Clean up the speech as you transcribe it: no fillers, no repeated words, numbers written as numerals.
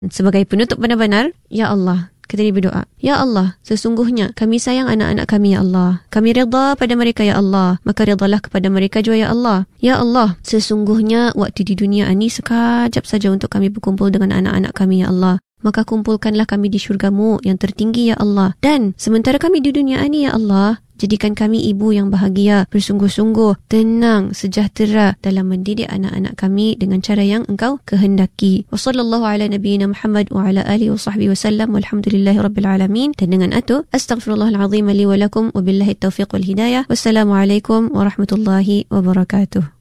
Sebagai penutup benar-benar, Ya Allah, kita berdoa, Ya Allah, sesungguhnya kami sayang anak-anak kami, Ya Allah. Kami redha pada mereka, Ya Allah. Maka redhalah kepada mereka juga, Ya Allah. Ya Allah, sesungguhnya waktu di dunia ini sekejap saja untuk kami berkumpul dengan anak-anak kami, Ya Allah. Maka kumpulkanlah kami di syurga-Mu yang tertinggi, Ya Allah. Dan sementara kami di dunia ini, Ya Allah, jadikan kami ibu yang bahagia, bersungguh-sungguh, tenang, sejahtera dalam mendidik anak-anak kami dengan cara yang Engkau kehendaki. Wa sallallahu ala nabiyyina Muhammad wa ala alihi wa sahbihi wa sallam, walhamdulillahi rabbil alamin. Dan dengan itu, astaghfirullahal azim li wa lakum wa billahi taufiq wal hidayah. Wassalamualaikum warahmatullahi wabarakatuh.